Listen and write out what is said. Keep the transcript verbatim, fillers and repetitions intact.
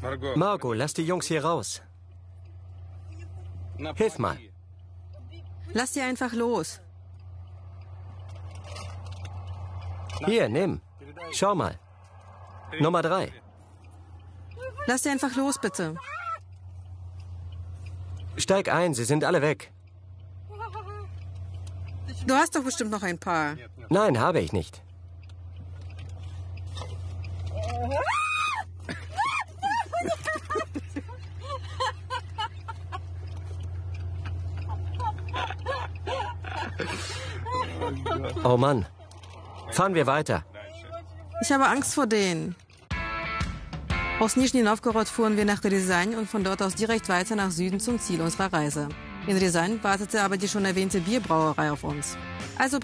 Margot, lass die Jungs hier raus. Hilf mal. Lass sie einfach los. Hier, nimm. Schau mal. Nummer drei. Lass sie einfach los, bitte. Steig ein, sie sind alle weg. Du hast doch bestimmt noch ein paar. Nein, habe ich nicht. Oh Mann. Fahren wir weiter. Ich habe Angst vor denen. Aus Nischni Nowgorod fuhren wir nach Rязань und von dort aus direkt weiter nach Süden zum Ziel unserer Reise. In Rязань wartete aber die schon erwähnte Bierbrauerei auf uns. Also